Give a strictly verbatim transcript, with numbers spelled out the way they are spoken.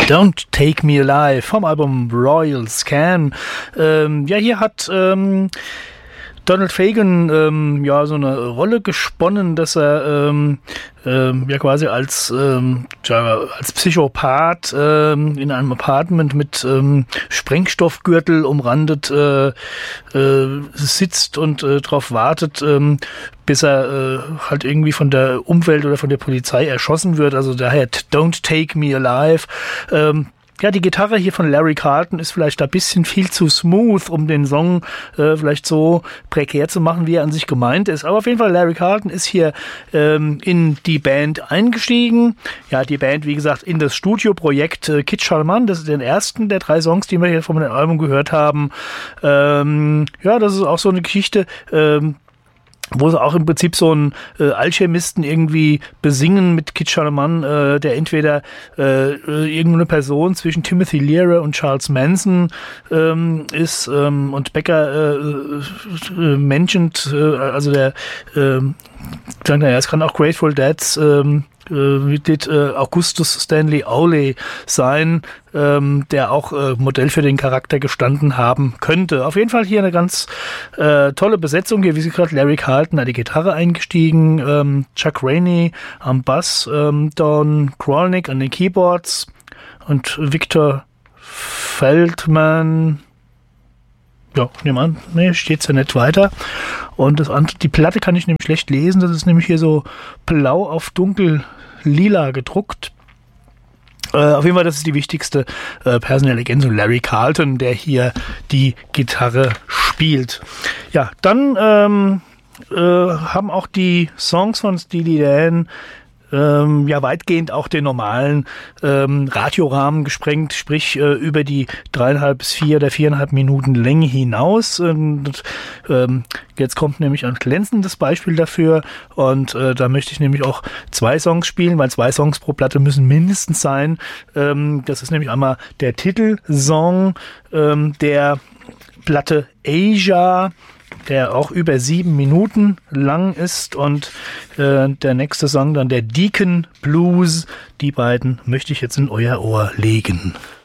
Don't Take Me Alive vom Album Royal Scan. Ähm, ja, hier hat ähm, Donald Fagen ähm, ja so eine Rolle gesponnen, dass er ähm, ähm, ja quasi als ähm, ja, als Psychopath ähm, in einem Apartment mit ähm, Sprengstoffgürtel umrandet äh, äh, sitzt und äh, darauf wartet, ähm, bis er äh, halt irgendwie von der Umwelt oder von der Polizei erschossen wird. Also daher Don't Take Me Alive. Ähm, Ja, die Gitarre hier von Larry Carlton ist vielleicht ein bisschen viel zu smooth, um den Song äh, vielleicht so prekär zu machen, wie er an sich gemeint ist. Aber auf jeden Fall, Larry Carlton ist hier ähm, in die Band eingestiegen. Ja, die Band, wie gesagt, in das Studioprojekt äh, Kid Charlemagne. Das ist den ersten der drei Songs, die wir hier von dem Album gehört haben. Ähm, ja, das ist auch so eine Geschichte, ähm, wo sie auch im Prinzip so einen äh, Alchemisten irgendwie besingen mit Kid Charlemagne, äh, der entweder äh, irgendeine Person zwischen Timothy Leary und Charles Manson ähm, ist ähm, und Becker äh, äh, menschend, äh, also der äh, naja, es kann auch Grateful Deads ähm, äh, dit, äh, Augustus Stanley Awley sein, ähm, der auch äh, Modell für den Charakter gestanden haben könnte. Auf jeden Fall hier eine ganz äh, tolle Besetzung. Hier, wie sie gerade, Larry Carlton an die Gitarre eingestiegen, ähm, Chuck Rainey am Bass, ähm, Don Krolnick an den Keyboards und Victor Feldman. Ja, nehmen an, nee, steht's ja nicht weiter. Und das andere, die Platte kann ich nämlich schlecht lesen. Das ist nämlich hier so blau auf dunkel lila gedruckt. Äh, auf jeden Fall, das ist die wichtigste äh, personelle Ergänzung. Larry Carlton, der hier die Gitarre spielt. Ja, dann ähm, äh, haben auch die Songs von Steely Dan Ähm, ja weitgehend auch den normalen ähm, Radiorahmen gesprengt, sprich äh, über die dreieinhalb bis vier oder viereinhalb Minuten Länge hinaus. Und, ähm, jetzt kommt nämlich ein glänzendes Beispiel dafür und äh, da möchte ich nämlich auch zwei Songs spielen, weil zwei Songs pro Platte müssen mindestens sein. Ähm, das ist nämlich einmal der Titelsong ähm, der Platte Asia, der auch über sieben Minuten lang ist, und äh, der nächste Song dann der Deacon Blues. Die beiden möchte ich jetzt in euer Ohr legen.